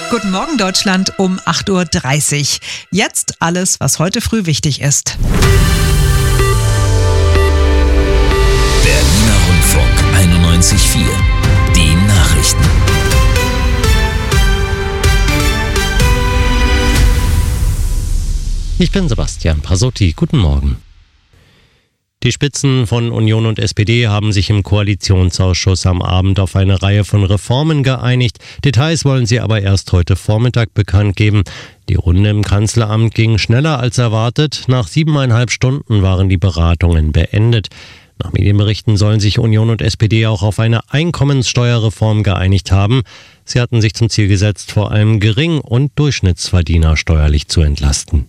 Guten Morgen Deutschland um 8.30 Uhr. Jetzt alles, was heute früh wichtig ist. Berliner Rundfunk 91.4. Die Nachrichten. Ich bin Sebastian Pasotti. Guten Morgen. Die Spitzen von Union und SPD haben sich im Koalitionsausschuss am Abend auf eine Reihe von Reformen geeinigt. Details wollen sie aber erst heute Vormittag bekannt geben. Die Runde im Kanzleramt ging schneller als erwartet. Nach 7,5 Stunden waren die Beratungen beendet. Nach Medienberichten sollen sich Union und SPD auch auf eine Einkommenssteuerreform geeinigt haben. Sie hatten sich zum Ziel gesetzt, vor allem Gering- und Durchschnittsverdiener steuerlich zu entlasten.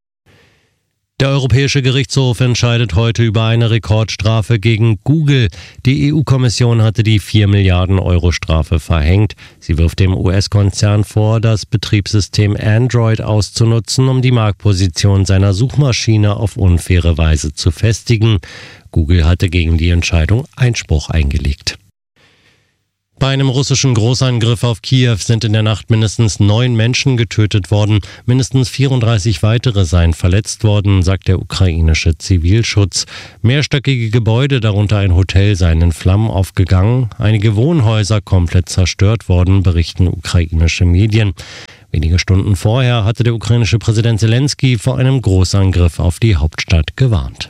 Der Europäische Gerichtshof entscheidet heute über eine Rekordstrafe gegen Google. Die EU-Kommission hatte die 4 Milliarden Euro Strafe verhängt. Sie wirft dem US-Konzern vor, das Betriebssystem Android auszunutzen, um die Marktposition seiner Suchmaschine auf unfaire Weise zu festigen. Google hatte gegen die Entscheidung Einspruch eingelegt. Bei einem russischen Großangriff auf Kiew sind in der Nacht mindestens 9 Menschen getötet worden. Mindestens 34 weitere seien verletzt worden, sagt der ukrainische Zivilschutz. Mehrstöckige Gebäude, darunter ein Hotel, seien in Flammen aufgegangen. Einige Wohnhäuser komplett zerstört worden, berichten ukrainische Medien. Wenige Stunden vorher hatte der ukrainische Präsident Zelensky vor einem Großangriff auf die Hauptstadt gewarnt.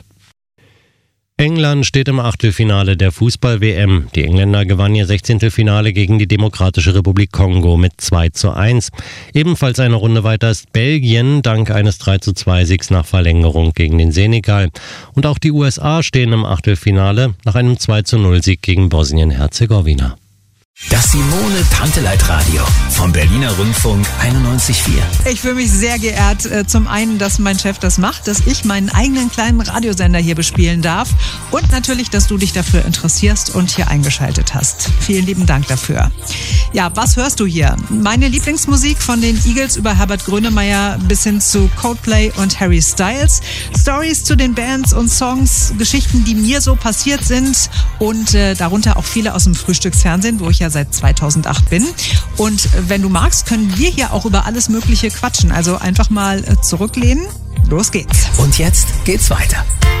England steht im Achtelfinale der Fußball-WM. Die Engländer gewannen ihr 16. Finale gegen die Demokratische Republik Kongo mit 2:1. Ebenfalls eine Runde weiter ist Belgien, dank eines 3:2-Siegs nach Verlängerung gegen den Senegal. Und auch die USA stehen im Achtelfinale nach einem 2:0-Sieg gegen Bosnien-Herzegowina. Das Simone-Panteleit-Radio vom Berliner Rundfunk 91.4. Ich fühle mich sehr geehrt. Zum einen, dass mein Chef das macht, dass ich meinen eigenen kleinen Radiosender hier bespielen darf und natürlich, dass du dich dafür interessierst und hier eingeschaltet hast. Vielen lieben Dank dafür. Ja, was hörst du hier? Meine Lieblingsmusik von den Eagles über Herbert Grönemeyer bis hin zu Coldplay und Harry Styles. Stories zu den Bands und Songs, Geschichten, die mir so passiert sind und darunter auch viele aus dem Frühstücksfernsehen, wo ich ja seit 2008 bin. Und wenn du magst, können wir hier auch über alles Mögliche quatschen. Also einfach mal zurücklehnen. Los geht's. Und jetzt geht's weiter.